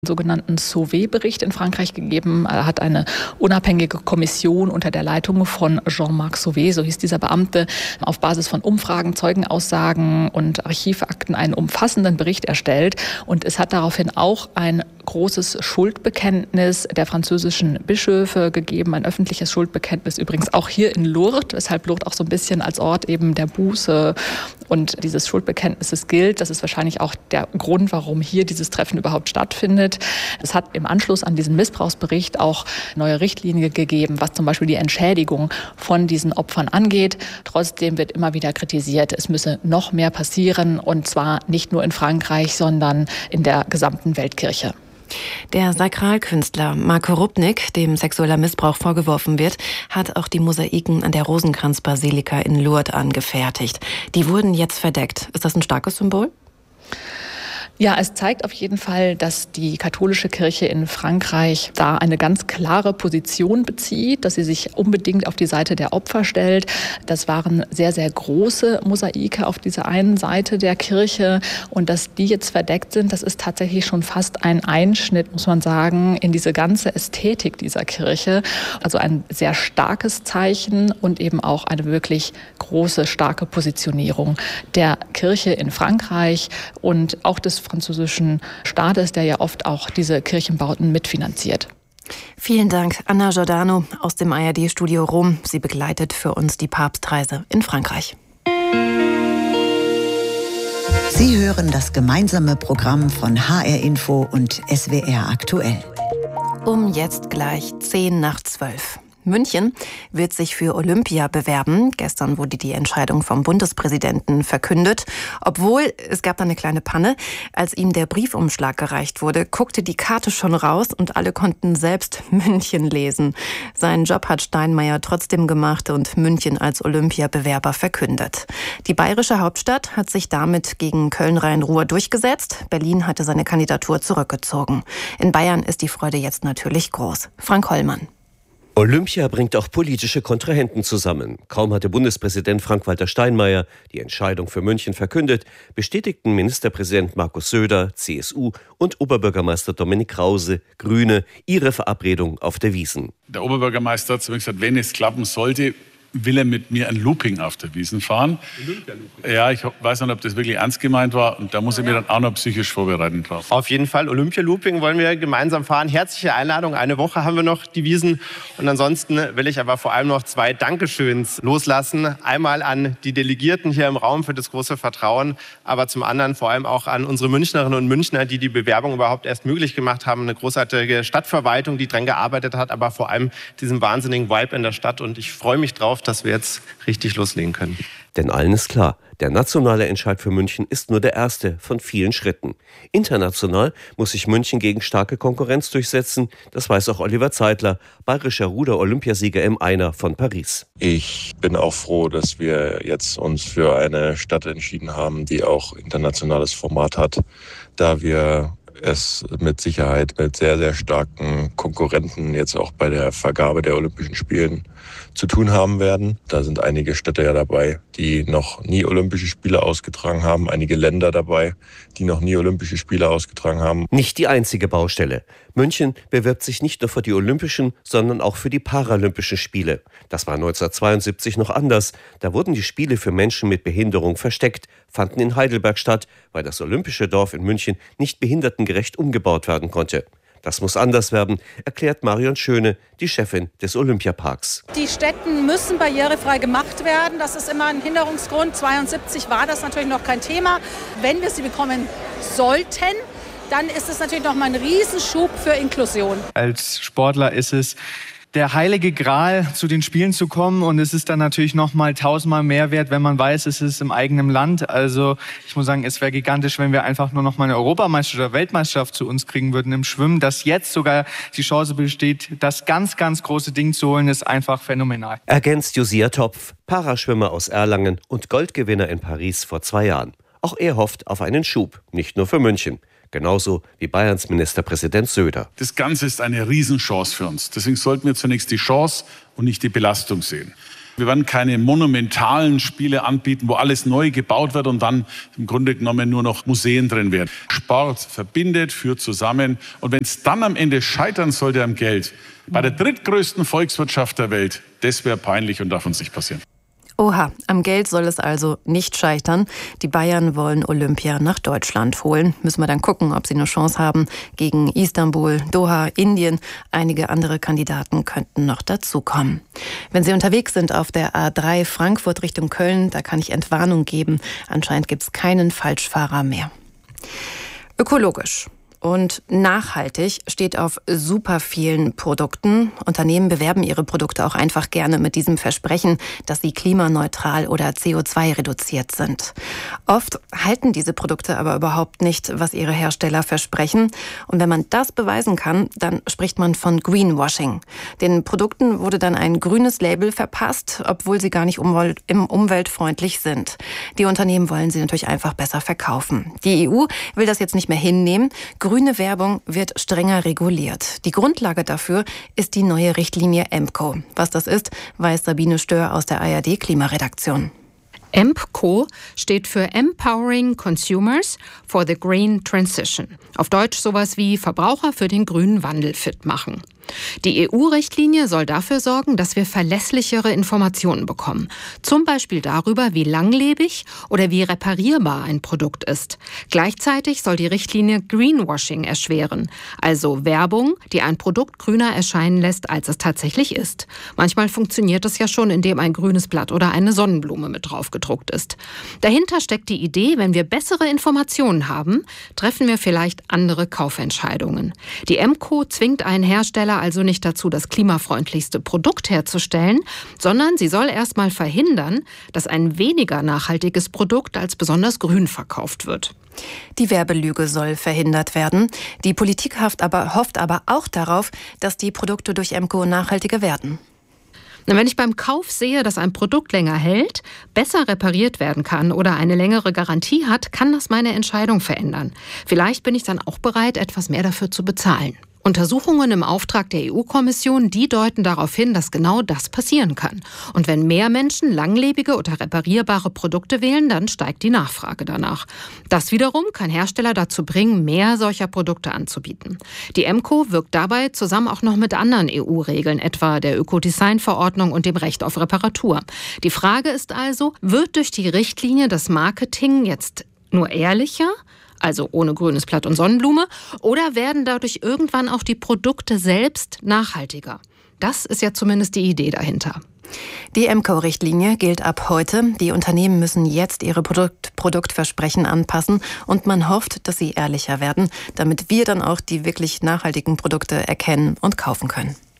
sogenannten Sauvé-Bericht in Frankreich gegeben. Er hat eine unabhängige Kommission unter der Leitung von Jean-Marc Sauvé, so hieß dieser Beamte, auf Basis von Umfragen, Zeugenaussagen und Archivakten einen umfassenden Bericht erstellt. Und es hat daraufhin auch ein großes Schuldbekenntnis der französischen Bischöfe gegeben, ein öffentliches Schuldbekenntnis übrigens auch hier in Lourdes, weshalb Lourdes auch so ein bisschen als Ort eben der Buße und dieses Schuldbekenntnisses gilt. Das ist wahrscheinlich auch der Grund, warum hier dieses Treffen überhaupt stattfindet. Es hat im Anschluss an diesen Missbrauchsbericht auch neue Richtlinien gegeben, was zum Beispiel die Entschädigung von diesen Opfern angeht. Trotzdem wird immer wieder kritisiert, es müsse noch mehr passieren, und zwar nicht nur in Frankreich, sondern in der gesamten Weltkirche. Der Sakralkünstler Marco Rupnik, dem sexueller Missbrauch vorgeworfen wird, hat auch die Mosaiken an der Rosenkranzbasilika in Lourdes angefertigt. Die wurden jetzt verdeckt. Ist das ein starkes Symbol? Ja, es zeigt auf jeden Fall, dass die katholische Kirche in Frankreich da eine ganz klare Position bezieht, dass sie sich unbedingt auf die Seite der Opfer stellt. Das waren sehr, sehr große Mosaike auf dieser einen Seite der Kirche, und dass die jetzt verdeckt sind, das ist tatsächlich schon fast ein Einschnitt, muss man sagen, in diese ganze Ästhetik dieser Kirche. Also ein sehr starkes Zeichen und eben auch eine wirklich große, starke Positionierung der Kirche in Frankreich und auch des französischen Staates, der ja oft auch diese Kirchenbauten mitfinanziert. Vielen Dank, Anna Giordano aus dem ARD-Studio Rom. Sie begleitet für uns die Papstreise in Frankreich. Sie hören das gemeinsame Programm von HR Info und SWR Aktuell. Um jetzt gleich 10:10. München wird sich für Olympia bewerben. Gestern wurde die Entscheidung vom Bundespräsidenten verkündet. Obwohl, es gab da eine kleine Panne. Als ihm der Briefumschlag gereicht wurde, guckte die Karte schon raus und alle konnten selbst München lesen. Seinen Job hat Steinmeier trotzdem gemacht und München als Olympiabewerber verkündet. Die bayerische Hauptstadt hat sich damit gegen Köln-Rhein-Ruhr durchgesetzt. Berlin hatte seine Kandidatur zurückgezogen. In Bayern ist die Freude jetzt natürlich groß. Frank Hollmann. Olympia bringt auch politische Kontrahenten zusammen. Kaum hatte Bundespräsident Frank-Walter Steinmeier die Entscheidung für München verkündet, bestätigten Ministerpräsident Markus Söder, CSU, und Oberbürgermeister Dominik Krause, Grüne, ihre Verabredung auf der Wiesn. Der Oberbürgermeister hat zu mir gesagt, wenn es klappen sollte, will er mit mir ein Looping auf der Wiesn fahren. Ja, ich weiß nicht, ob das wirklich ernst gemeint war, und da muss ich mir dann auch noch psychisch vorbereiten drauf. Auf jeden Fall, Olympia-Looping wollen wir gemeinsam fahren. Herzliche Einladung, eine Woche haben wir noch die Wiesn, und ansonsten will ich aber vor allem noch 2 Dankeschöns loslassen. Einmal an die Delegierten hier im Raum für das große Vertrauen, aber zum anderen vor allem auch an unsere Münchnerinnen und Münchner, die die Bewerbung überhaupt erst möglich gemacht haben. Eine großartige Stadtverwaltung, die dran gearbeitet hat, aber vor allem diesen wahnsinnigen Vibe in der Stadt, und ich freue mich drauf, dass wir jetzt richtig loslegen können. Denn allen ist klar, der nationale Entscheid für München ist nur der erste von vielen Schritten. International muss sich München gegen starke Konkurrenz durchsetzen. Das weiß auch Oliver Zeitler, bayerischer Ruder-Olympiasieger im Einer von Paris. Ich bin auch froh, dass wir jetzt uns für eine Stadt entschieden haben, die auch internationales Format hat, da wir es mit Sicherheit mit sehr, sehr starken Konkurrenten jetzt auch bei der Vergabe der Olympischen Spielen zu tun haben werden. Da sind einige Städte ja dabei, die noch nie Olympische Spiele ausgetragen haben, einige Länder dabei, die noch nie Olympische Spiele ausgetragen haben. Nicht die einzige Baustelle. München bewirbt sich nicht nur für die Olympischen, sondern auch für die Paralympischen Spiele. Das war 1972 noch anders. Da wurden die Spiele für Menschen mit Behinderung versteckt, fanden in Heidelberg statt, weil das Olympische Dorf in München nicht behindertengerecht umgebaut werden konnte. Das muss anders werden, erklärt Marion Schöne, die Chefin des Olympiaparks. Die Stätten müssen barrierefrei gemacht werden. Das ist immer ein Hinderungsgrund. 1972 war das natürlich noch kein Thema. Wenn wir sie bekommen sollten, dann ist es natürlich noch mal ein Riesenschub für Inklusion. Als Sportler ist es der heilige Gral, zu den Spielen zu kommen, und es ist dann natürlich noch mal 1000-mal mehr wert, wenn man weiß, es ist im eigenen Land. Also ich muss sagen, es wäre gigantisch, wenn wir einfach nur noch mal eine Europameisterschaft oder Weltmeisterschaft zu uns kriegen würden im Schwimmen. Dass jetzt sogar die Chance besteht, das ganz, ganz große Ding zu holen, ist einfach phänomenal. Ergänzt Josia Topf, Paraschwimmer aus Erlangen und Goldgewinner in Paris vor 2 Jahren. Auch er hofft auf einen Schub, nicht nur für München. Genauso wie Bayerns Ministerpräsident Söder. Das Ganze ist eine Riesenchance für uns. Deswegen sollten wir zunächst die Chance und nicht die Belastung sehen. Wir werden keine monumentalen Spiele anbieten, wo alles neu gebaut wird und dann im Grunde genommen nur noch Museen drin werden. Sport verbindet, führt zusammen. Und wenn es dann am Ende scheitern sollte am Geld, bei der drittgrößten Volkswirtschaft der Welt, das wäre peinlich und darf uns nicht passieren. Oha, am Geld soll es also nicht scheitern. Die Bayern wollen Olympia nach Deutschland holen. Müssen wir dann gucken, ob sie eine Chance haben gegen Istanbul, Doha, Indien. Einige andere Kandidaten könnten noch dazukommen. Wenn Sie unterwegs sind auf der A3 Frankfurt Richtung Köln, da kann ich Entwarnung geben. Anscheinend gibt es keinen Falschfahrer mehr. Ökologisch und nachhaltig steht auf super vielen Produkten. Unternehmen bewerben ihre Produkte auch einfach gerne mit diesem Versprechen, dass sie klimaneutral oder CO2-reduziert sind. Oft halten diese Produkte aber überhaupt nicht, was ihre Hersteller versprechen. Und wenn man das beweisen kann, dann spricht man von Greenwashing. Den Produkten wurde dann ein grünes Label verpasst, obwohl sie gar nicht umweltfreundlich sind. Die Unternehmen wollen sie natürlich einfach besser verkaufen. Die EU will das jetzt nicht mehr hinnehmen. Grüne Werbung wird strenger reguliert. Die Grundlage dafür ist die neue Richtlinie EMCO. Was das ist, weiß Sabine Stör aus der ARD-Klimaredaktion. EMCO steht für Empowering Consumers for the Green Transition. Auf Deutsch sowas wie Verbraucher für den grünen Wandel fit machen. Die EU-Richtlinie soll dafür sorgen, dass wir verlässlichere Informationen bekommen. Zum Beispiel darüber, wie langlebig oder wie reparierbar ein Produkt ist. Gleichzeitig soll die Richtlinie Greenwashing erschweren, also Werbung, die ein Produkt grüner erscheinen lässt, als es tatsächlich ist. Manchmal funktioniert es ja schon, indem ein grünes Blatt oder eine Sonnenblume mit drauf gedruckt ist. Dahinter steckt die Idee, wenn wir bessere Informationen haben, treffen wir vielleicht andere Kaufentscheidungen. Die EMCO zwingt einen Hersteller also nicht dazu, das klimafreundlichste Produkt herzustellen, sondern sie soll erstmal verhindern, dass ein weniger nachhaltiges Produkt als besonders grün verkauft wird. Die Werbelüge soll verhindert werden. Die Politik hofft aber auch darauf, dass die Produkte durch EMCO nachhaltiger werden. Wenn ich beim Kauf sehe, dass ein Produkt länger hält, besser repariert werden kann oder eine längere Garantie hat, kann das meine Entscheidung verändern. Vielleicht bin ich dann auch bereit, etwas mehr dafür zu bezahlen. Untersuchungen im Auftrag der EU-Kommission, die deuten darauf hin, dass genau das passieren kann. Und wenn mehr Menschen langlebige oder reparierbare Produkte wählen, dann steigt die Nachfrage danach. Das wiederum kann Hersteller dazu bringen, mehr solcher Produkte anzubieten. Die EMCO wirkt dabei zusammen auch noch mit anderen EU-Regeln, etwa der Ökodesign-Verordnung und dem Recht auf Reparatur. Die Frage ist also, wird durch die Richtlinie das Marketing jetzt nur ehrlicher, also ohne grünes Blatt und Sonnenblume, oder werden dadurch irgendwann auch die Produkte selbst nachhaltiger? Das ist ja zumindest die Idee dahinter. Die EMCO-Richtlinie gilt ab heute. Die Unternehmen müssen jetzt ihre Produktversprechen anpassen und man hofft, dass sie ehrlicher werden, damit wir dann auch die wirklich nachhaltigen Produkte erkennen und kaufen können.